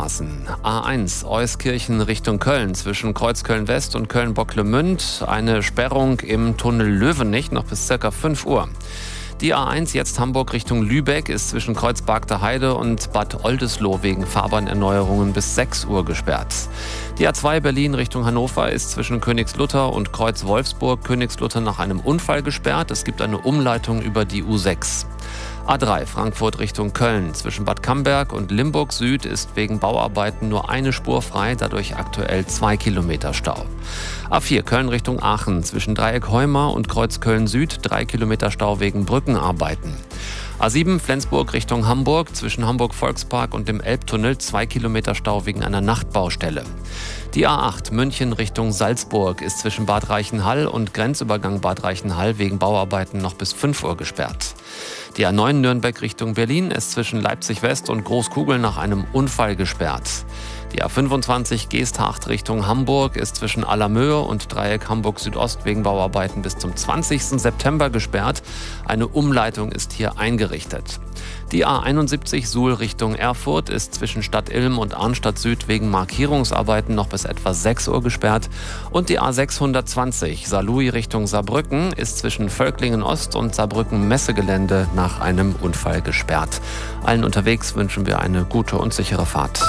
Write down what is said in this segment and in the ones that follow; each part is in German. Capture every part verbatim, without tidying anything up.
Verkehrsstraßen. A eins Euskirchen Richtung Köln zwischen Kreuzköln West und Köln-Bocklemünd. Eine Sperrung im Tunnel Löwenich noch bis ca. fünf Uhr. Die A eins jetzt Hamburg Richtung Lübeck ist zwischen Kreuzbargter Heide und Bad Oldesloe wegen Fahrbahnerneuerungen bis sechs Uhr gesperrt. Die A zwei Berlin Richtung Hannover ist zwischen Königslutter und Kreuz Wolfsburg Königslutter nach einem Unfall gesperrt. Es gibt eine Umleitung über die U sechs. A drei Frankfurt Richtung Köln. Zwischen Bad Camberg und Limburg Süd ist wegen Bauarbeiten nur eine Spur frei, dadurch aktuell zwei Kilometer Stau. A vier Köln Richtung Aachen. Zwischen Dreieck Heuma und Kreuz Köln Süd drei Kilometer Stau wegen Brückenarbeiten. A sieben Flensburg Richtung Hamburg. Zwischen Hamburg Volkspark und dem Elbtunnel zwei Kilometer Stau wegen einer Nachtbaustelle. Die A acht München Richtung Salzburg ist zwischen Bad Reichenhall und Grenzübergang Bad Reichenhall wegen Bauarbeiten noch bis fünf Uhr gesperrt. Die A neun Nürnberg Richtung Berlin ist zwischen Leipzig West und Großkugel nach einem Unfall gesperrt. Die A fünfundzwanzig Geesthacht Richtung Hamburg ist zwischen Allermöhe und Dreieck Hamburg Südost wegen Bauarbeiten bis zum zwanzigsten September gesperrt. Eine Umleitung ist hier eingerichtet. Die A einundsiebzig Suhl Richtung Erfurt ist zwischen Stadt Ilm und Arnstadt Süd wegen Markierungsarbeiten noch bis etwa sechs Uhr gesperrt. Und die A sechshundertzwanzig Saarlouis Richtung Saarbrücken ist zwischen Völklingen Ost und Saarbrücken Messegelände nach einem Unfall gesperrt. Allen unterwegs wünschen wir eine gute und sichere Fahrt.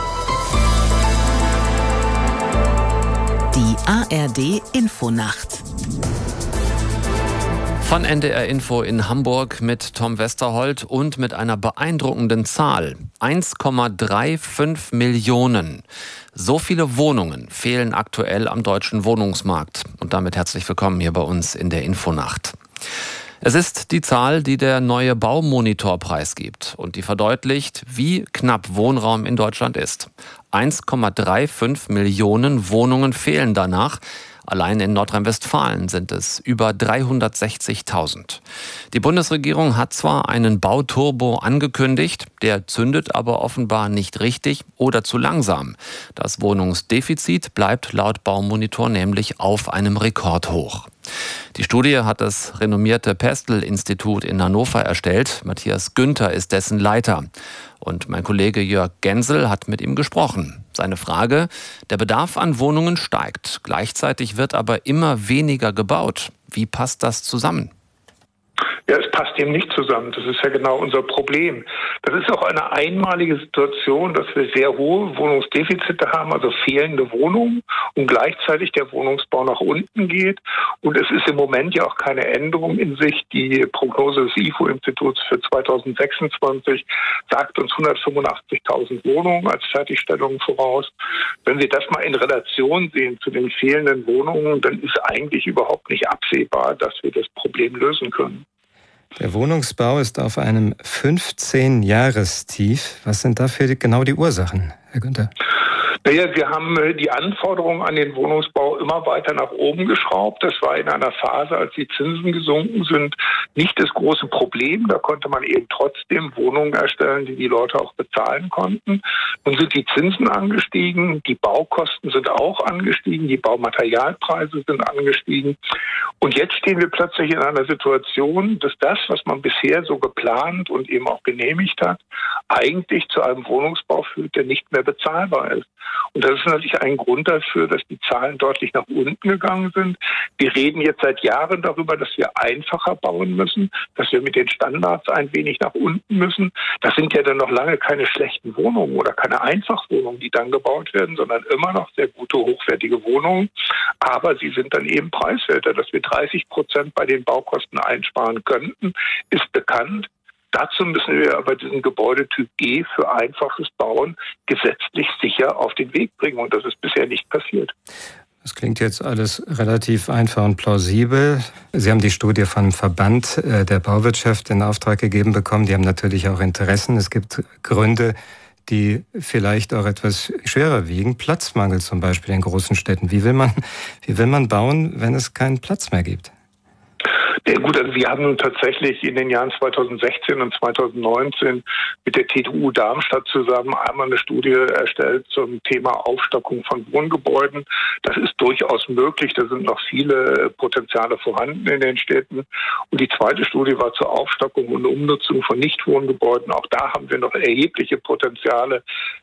Die A R D Infonacht. Von N D R Info in Hamburg mit Tom Westerholt und mit einer beeindruckenden Zahl. eins Komma fünfunddreißig Millionen. So viele Wohnungen fehlen aktuell am deutschen Wohnungsmarkt. Und damit herzlich willkommen hier bei uns in der Infonacht. Es ist die Zahl, die der neue Baumonitor preisgibt und die verdeutlicht, wie knapp Wohnraum in Deutschland ist. eins Komma fünfunddreißig Millionen Wohnungen fehlen danach. Allein in Nordrhein-Westfalen sind es über dreihundertsechzigtausend. Die Bundesregierung hat zwar einen Bauturbo angekündigt, der zündet aber offenbar nicht richtig oder zu langsam. Das Wohnungsdefizit bleibt laut Baumonitor nämlich auf einem Rekordhoch. Die Studie hat das renommierte Pestel-Institut in Hannover erstellt. Matthias Günther ist dessen Leiter. Und mein Kollege Jörg Gensel hat mit ihm gesprochen. Seine Frage: Der Bedarf an Wohnungen steigt. Gleichzeitig wird aber immer weniger gebaut. Wie passt das zusammen? Ja, es passt eben nicht zusammen. Das ist ja genau unser Problem. Das ist auch eine einmalige Situation, dass wir sehr hohe Wohnungsdefizite haben, also fehlende Wohnungen, und gleichzeitig der Wohnungsbau nach unten geht. Und es ist im Moment ja auch keine Änderung in Sicht. Die Prognose des I F O-Instituts für zweitausendsechsundzwanzig sagt uns hundertfünfundachtzigtausend Wohnungen als Fertigstellung voraus. Wenn wir das mal in Relation sehen zu den fehlenden Wohnungen, dann ist eigentlich überhaupt nicht absehbar, dass wir das Problem lösen können. Der Wohnungsbau ist auf einem fünfzehn-Jahrestief. Was sind dafür genau die Ursachen, Herr Günther? Naja, wir haben die Anforderungen an den Wohnungsbau immer weiter nach oben geschraubt. Das war in einer Phase, als die Zinsen gesunken sind, nicht das große Problem. Da konnte man eben trotzdem Wohnungen erstellen, die die Leute auch bezahlen konnten. Nun sind die Zinsen angestiegen, die Baukosten sind auch angestiegen, die Baumaterialpreise sind angestiegen. Und jetzt stehen wir plötzlich in einer Situation, dass das, was man bisher so geplant und eben auch genehmigt hat, eigentlich zu einem Wohnungsbau führt, der nicht mehr bezahlbar ist. Und das ist natürlich ein Grund dafür, dass die Zahlen deutlich nach unten gegangen sind. Wir reden jetzt seit Jahren darüber, dass wir einfacher bauen müssen, dass wir mit den Standards ein wenig nach unten müssen. Das sind ja dann noch lange keine schlechten Wohnungen oder keine Einfachwohnungen, die dann gebaut werden, sondern immer noch sehr gute, hochwertige Wohnungen. Aber sie sind dann eben preiswerter. Dass wir dreißig Prozent bei den Baukosten einsparen könnten, ist bekannt. Dazu müssen wir aber diesen Gebäudetyp G für einfaches Bauen gesetzlich sicher auf den Weg bringen. Und das ist bisher nicht passiert. Das klingt jetzt alles relativ einfach und plausibel. Sie haben die Studie vom Verband der Bauwirtschaft in Auftrag gegeben bekommen. Die haben natürlich auch Interessen. Es gibt Gründe, die vielleicht auch etwas schwerer wiegen. Platzmangel zum Beispiel in großen Städten. Wie will man, wie will man bauen, wenn es keinen Platz mehr gibt? Ja, gut, also wir haben nun tatsächlich in den Jahren zweitausendsechzehn und zweitausendneunzehn mit der T T U Darmstadt zusammen einmal eine Studie erstellt zum Thema Aufstockung von Wohngebäuden. Das ist durchaus möglich. Da sind noch viele Potenziale vorhanden in den Städten. Und die zweite Studie war zur Aufstockung und Umnutzung von Nichtwohngebäuden. Auch da haben wir noch erhebliche Potenziale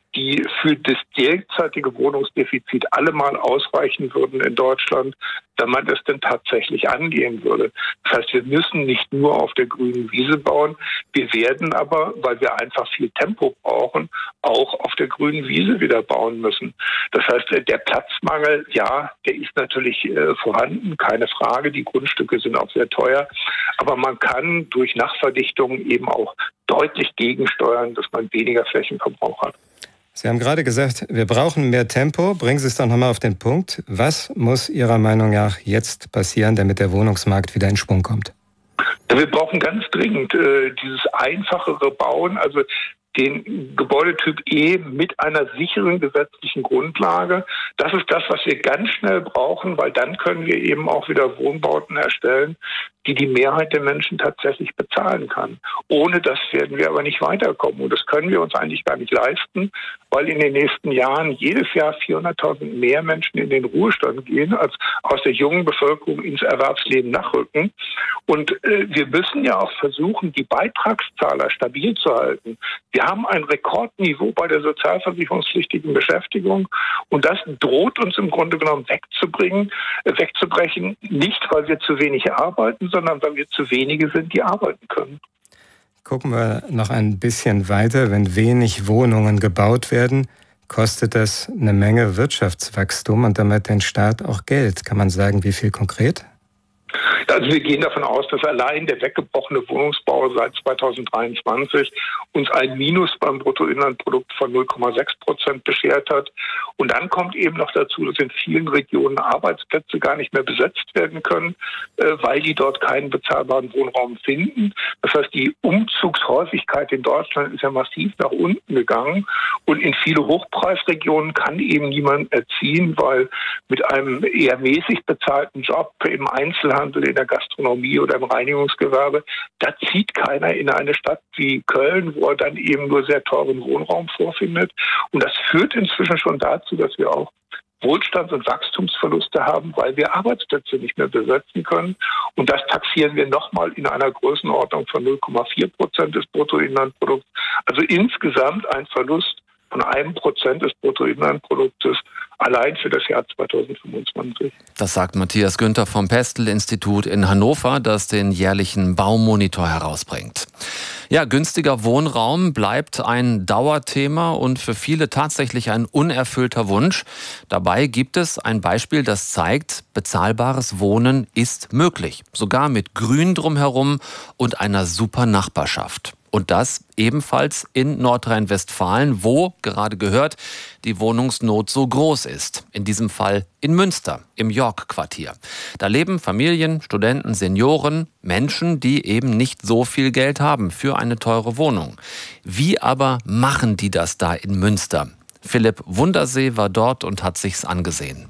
die für das derzeitige Wohnungsdefizit allemal ausreichen würden in Deutschland, wenn man das denn tatsächlich angehen würde. Das heißt, wir müssen nicht nur auf der grünen Wiese bauen, wir werden aber, weil wir einfach viel Tempo brauchen, auch auf der grünen Wiese wieder bauen müssen. Das heißt, der Platzmangel, ja, der ist natürlich äh, vorhanden, keine Frage, die Grundstücke sind auch sehr teuer, aber man kann durch Nachverdichtung eben auch deutlich gegensteuern, dass man weniger Flächenverbrauch hat. Sie haben gerade gesagt, wir brauchen mehr Tempo. Bringen Sie es doch nochmal auf den Punkt. Was muss Ihrer Meinung nach jetzt passieren, damit der Wohnungsmarkt wieder in Schwung kommt? Wir brauchen ganz dringend äh, dieses einfachere Bauen, also den Gebäudetyp E mit einer sicheren gesetzlichen Grundlage. Das ist das, was wir ganz schnell brauchen, weil dann können wir eben auch wieder Wohnbauten erstellen, die die Mehrheit der Menschen tatsächlich bezahlen kann. Ohne das werden wir aber nicht weiterkommen. Und das können wir uns eigentlich gar nicht leisten, weil in den nächsten Jahren jedes Jahr vierhunderttausend mehr Menschen in den Ruhestand gehen, als aus der jungen Bevölkerung ins Erwerbsleben nachrücken. Und äh, wir müssen ja auch versuchen, die Beitragszahler stabil zu halten. Wir haben ein Rekordniveau bei der sozialversicherungspflichtigen Beschäftigung und das droht uns im Grunde genommen wegzubringen, äh, wegzubrechen, nicht weil wir zu wenig arbeiten, sondern weil wir zu wenige sind, die arbeiten können. Gucken wir noch ein bisschen weiter. Wenn wenig Wohnungen gebaut werden, kostet das eine Menge Wirtschaftswachstum und damit den Staat auch Geld. Kann man sagen, wie viel konkret? Also wir gehen davon aus, dass allein der weggebrochene Wohnungsbau seit zweitausenddreiundzwanzig uns ein Minus beim Bruttoinlandprodukt von null Komma sechs Prozent beschert hat. Und dann kommt eben noch dazu, dass in vielen Regionen Arbeitsplätze gar nicht mehr besetzt werden können, weil die dort keinen bezahlbaren Wohnraum finden. Das heißt, die Umzugshäufigkeit in Deutschland ist ja massiv nach unten gegangen. Und in viele Hochpreisregionen kann eben niemand erziehen, weil mit einem eher mäßig bezahlten Job im Einzelhandel, in der Gastronomie oder im Reinigungsgewerbe, da zieht keiner in eine Stadt wie Köln, wo er dann eben nur sehr teuren Wohnraum vorfindet. Und das führt inzwischen schon dazu, dass wir auch Wohlstands- und Wachstumsverluste haben, weil wir Arbeitsplätze nicht mehr besetzen können. Und das taxieren wir nochmal in einer Größenordnung von null Komma vier Prozent des Bruttoinlandprodukts. Also insgesamt ein Verlust von einem Prozent des Bruttoinlandproduktes allein für das Jahr zweitausendfünfundzwanzig. Das sagt Matthias Günther vom Pestel-Institut in Hannover, das den jährlichen Baumonitor herausbringt. Ja, günstiger Wohnraum bleibt ein Dauerthema und für viele tatsächlich ein unerfüllter Wunsch. Dabei gibt es ein Beispiel, das zeigt, bezahlbares Wohnen ist möglich. Sogar mit Grün drumherum und einer super Nachbarschaft. Und das ebenfalls in Nordrhein-Westfalen, wo, gerade gehört, die Wohnungsnot so groß ist. In diesem Fall in Münster, im York-Quartier. Da leben Familien, Studenten, Senioren, Menschen, die eben nicht so viel Geld haben für eine teure Wohnung. Wie aber machen die das da in Münster? Philipp Wundersee war dort und hat sich's angesehen.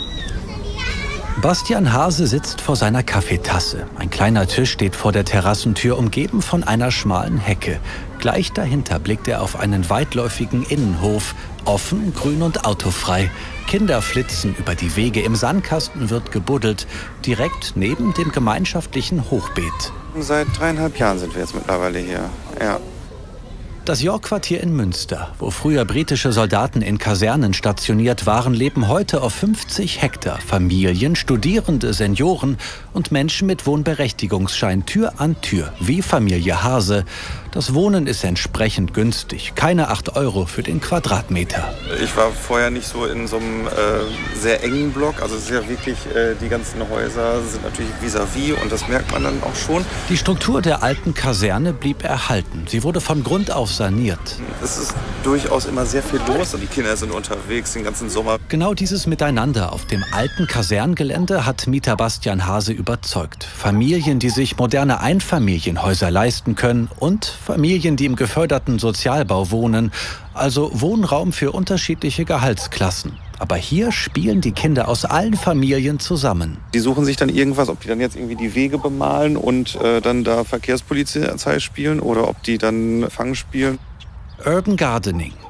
Bastian Hase sitzt vor seiner Kaffeetasse. Ein kleiner Tisch steht vor der Terrassentür, umgeben von einer schmalen Hecke. Gleich dahinter blickt er auf einen weitläufigen Innenhof, offen, grün und autofrei. Kinder flitzen über die Wege, im Sandkasten wird gebuddelt, direkt neben dem gemeinschaftlichen Hochbeet. Seit dreieinhalb Jahren sind wir jetzt mittlerweile hier, ja. Das York-Quartier in Münster, wo früher britische Soldaten in Kasernen stationiert waren, leben heute auf fünfzig Hektar. Familien, Studierende, Senioren und Menschen mit Wohnberechtigungsschein Tür an Tür, wie Familie Hase. Das Wohnen ist entsprechend günstig, keine acht Euro für den Quadratmeter. Ich war vorher nicht so in so einem äh, sehr engen Block, also es ist ja wirklich, äh, die ganzen Häuser sind natürlich vis-à-vis und das merkt man dann auch schon. Die Struktur der alten Kaserne blieb erhalten. Sie wurde von Grund auf saniert. Es ist durchaus immer sehr viel los und die Kinder sind unterwegs den ganzen Sommer. Genau dieses Miteinander auf dem alten Kaserngelände hat Mieter Bastian Hase überzeugt. Familien, die sich moderne Einfamilienhäuser leisten können und Familien, die im geförderten Sozialbau wohnen, also Wohnraum für unterschiedliche Gehaltsklassen. Aber hier spielen die Kinder aus allen Familien zusammen. Die suchen sich dann irgendwas, ob die dann jetzt irgendwie die Wege bemalen und äh, dann da Verkehrspolizei spielen oder ob die dann Fang spielen. Urban Gardening,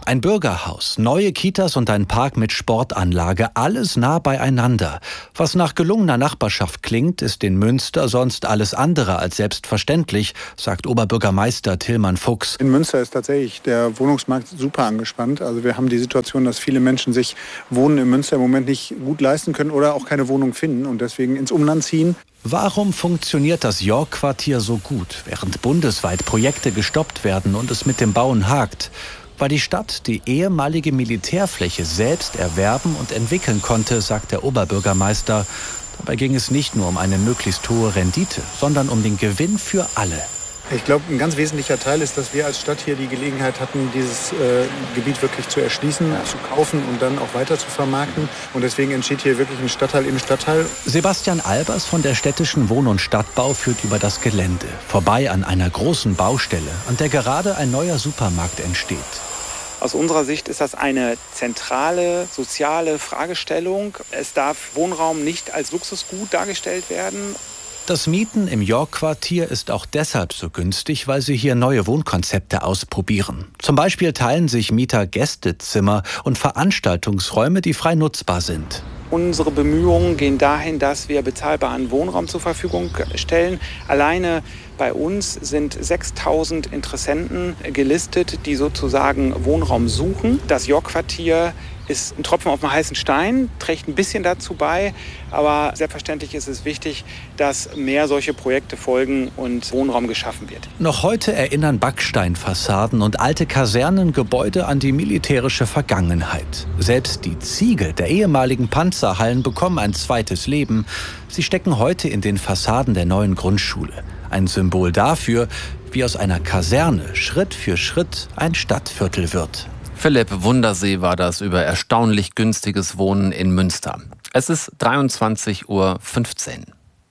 Ein Bürgerhaus, neue Kitas und ein Park mit Sportanlage, alles nah beieinander. Was nach gelungener Nachbarschaft klingt, ist in Münster sonst alles andere als selbstverständlich, sagt Oberbürgermeister Tillmann Fuchs. In Münster ist tatsächlich der Wohnungsmarkt super angespannt. Also wir haben die Situation, dass viele Menschen sich Wohnen in Münster im Moment nicht gut leisten können oder auch keine Wohnung finden und deswegen ins Umland ziehen. Warum funktioniert das York-Quartier so gut, während bundesweit Projekte gestoppt werden und es mit dem Bauen hakt? Weil die Stadt die ehemalige Militärfläche selbst erwerben und entwickeln konnte, sagt der Oberbürgermeister. Dabei ging es nicht nur um eine möglichst hohe Rendite, sondern um den Gewinn für alle. Ich glaube, ein ganz wesentlicher Teil ist, dass wir als Stadt hier die Gelegenheit hatten, dieses äh, Gebiet wirklich zu erschließen, zu kaufen und dann auch weiter zu vermarkten. Und deswegen entsteht hier wirklich ein Stadtteil im Stadtteil. Sebastian Albers von der Städtischen Wohn- und Stadtbau führt über das Gelände, vorbei an einer großen Baustelle, an der gerade ein neuer Supermarkt entsteht. Aus unserer Sicht ist das eine zentrale soziale Fragestellung. Es darf Wohnraum nicht als Luxusgut dargestellt werden. Das Mieten im York-Quartier ist auch deshalb so günstig, weil sie hier neue Wohnkonzepte ausprobieren. Zum Beispiel teilen sich Mieter Gästezimmer und Veranstaltungsräume, die frei nutzbar sind. Unsere Bemühungen gehen dahin, dass wir bezahlbaren Wohnraum zur Verfügung stellen. Alleine bei uns sind sechstausend Interessenten gelistet, die sozusagen Wohnraum suchen. Das York-Quartier ist ein Tropfen auf dem heißen Stein, trägt ein bisschen dazu bei. Aber selbstverständlich ist es wichtig, dass mehr solche Projekte folgen und Wohnraum geschaffen wird. Noch heute erinnern Backsteinfassaden und alte Kasernengebäude an die militärische Vergangenheit. Selbst die Ziegel der ehemaligen Panzerhallen bekommen ein zweites Leben. Sie stecken heute in den Fassaden der neuen Grundschule. Ein Symbol dafür, wie aus einer Kaserne Schritt für Schritt ein Stadtviertel wird. Philipp Wundersee war das über erstaunlich günstiges Wohnen in Münster. Es ist dreiundzwanzig Uhr fünfzehn.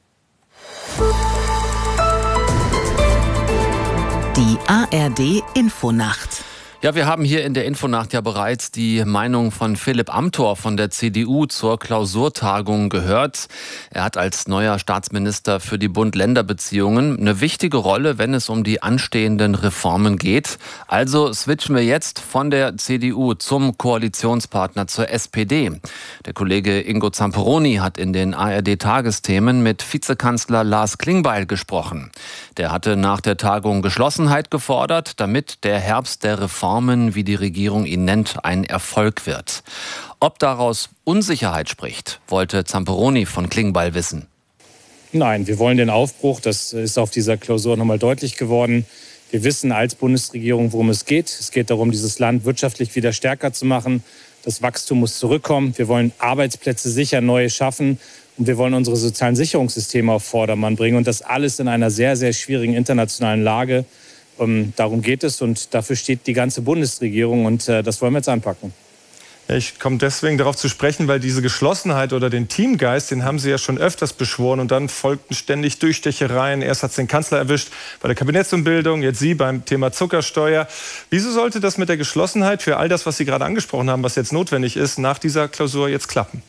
Die A R D Infonacht. Ja, wir haben hier in der Infonacht ja bereits die Meinung von Philipp Amthor von der C D U zur Klausurtagung gehört. Er hat als neuer Staatsminister für die Bund-Länder-Beziehungen eine wichtige Rolle, wenn es um die anstehenden Reformen geht. Also switchen wir jetzt von der C D U zum Koalitionspartner zur S P D. Der Kollege Ingo Zamperoni hat in den A R D-Tagesthemen mit Vizekanzler Lars Klingbeil gesprochen. Der hatte nach der Tagung Geschlossenheit gefordert, damit der Herbst der Reformen, wie die Regierung ihn nennt, ein Erfolg wird. Ob daraus Unsicherheit spricht, wollte Zamperoni von Klingbeil wissen. Nein, wir wollen den Aufbruch. Das ist auf dieser Klausur nochmal deutlich geworden. Wir wissen als Bundesregierung, worum es geht. Es geht darum, dieses Land wirtschaftlich wieder stärker zu machen. Das Wachstum muss zurückkommen. Wir wollen Arbeitsplätze sicher neu schaffen. Und wir wollen unsere sozialen Sicherungssysteme auf Vordermann bringen. Und das alles in einer sehr, sehr schwierigen internationalen Lage. Um, darum geht es und dafür steht die ganze Bundesregierung und äh, das wollen wir jetzt anpacken. Ja, ich komme deswegen darauf zu sprechen, weil diese Geschlossenheit oder den Teamgeist, den haben Sie ja schon öfters beschworen und dann folgten ständig Durchstechereien. Erst hat es den Kanzler erwischt bei der Kabinettsumbildung, jetzt Sie beim Thema Zuckersteuer. Wieso sollte das mit der Geschlossenheit für all das, was Sie gerade angesprochen haben, was jetzt notwendig ist, nach dieser Klausur jetzt klappen?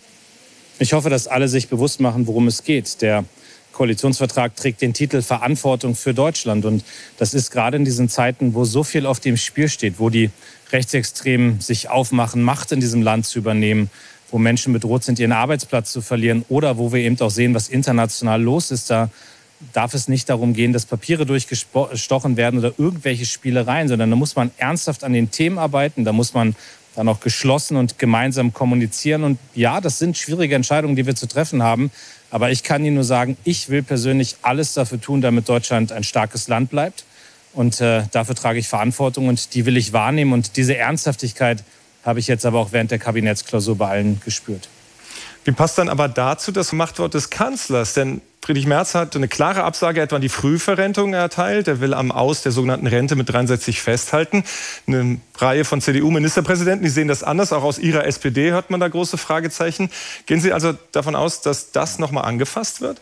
Ich hoffe, dass alle sich bewusst machen, worum es geht. Der Koalitionsvertrag trägt den Titel Verantwortung für Deutschland. Und das ist gerade in diesen Zeiten, wo so viel auf dem Spiel steht, wo die Rechtsextremen sich aufmachen, Macht in diesem Land zu übernehmen, wo Menschen bedroht sind, ihren Arbeitsplatz zu verlieren oder wo wir eben auch sehen, was international los ist. Da darf es nicht darum gehen, dass Papiere durchgestochen werden oder irgendwelche Spielereien, sondern da muss man ernsthaft an den Themen arbeiten, da muss man dann auch geschlossen und gemeinsam kommunizieren. Und ja, das sind schwierige Entscheidungen, die wir zu treffen haben. Aber ich kann Ihnen nur sagen, ich will persönlich alles dafür tun, damit Deutschland ein starkes Land bleibt. Und äh, dafür trage ich Verantwortung und die will ich wahrnehmen. Und diese Ernsthaftigkeit habe ich jetzt aber auch während der Kabinettsklausur bei allen gespürt. Wie passt dann aber dazu das Machtwort des Kanzlers? Denn Friedrich Merz hat eine klare Absage etwa an die Frühverrentung erteilt. Er will am Aus der sogenannten Rente mit dreiundsechzig festhalten. Eine Reihe von C D U-Ministerpräsidenten, die sehen das anders. Auch aus Ihrer S P D hört man da große Fragezeichen. Gehen Sie also davon aus, dass das noch mal angefasst wird?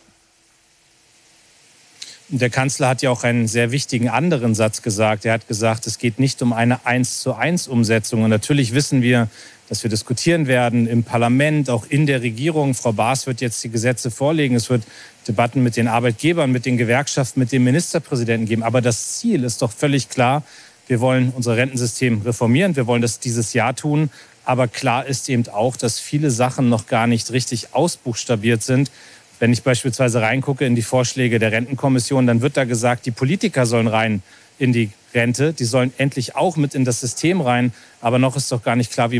Der Kanzler hat ja auch einen sehr wichtigen anderen Satz gesagt. Er hat gesagt, es geht nicht um eine eins zu eins Umsetzung. Und natürlich wissen wir, dass wir diskutieren werden im Parlament, auch in der Regierung. Frau Baas wird jetzt die Gesetze vorlegen. Es wird Debatten mit den Arbeitgebern, mit den Gewerkschaften, mit dem Ministerpräsidenten geben. Aber das Ziel ist doch völlig klar, wir wollen unser Rentensystem reformieren, wir wollen das dieses Jahr tun. Aber klar ist eben auch, dass viele Sachen noch gar nicht richtig ausbuchstabiert sind. Wenn ich beispielsweise reingucke in die Vorschläge der Rentenkommission, dann wird da gesagt, die Politiker sollen rein in die Rente, die sollen endlich auch mit in das System rein. Aber noch ist doch gar nicht klar, wie